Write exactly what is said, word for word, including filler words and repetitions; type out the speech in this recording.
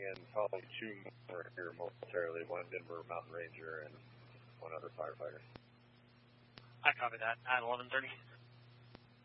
and probably two more here momentarily, one Denver Mountain Ranger and one other firefighter. I copy that at eleven thirty.